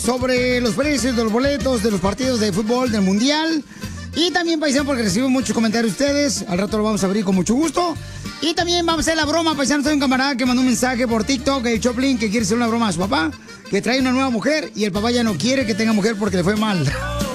sobre los precios de los boletos de los partidos de fútbol del Mundial. Y también, paisano, porque recibo muchos comentarios de ustedes. Al rato lo vamos a abrir con mucho gusto. Y también vamos a hacer la broma, paisano. Soy un camarada que mandó un mensaje por TikTok, el Choplin, que quiere hacer una broma a su papá, que trae una nueva mujer y el papá ya no quiere que tenga mujer porque le fue mal.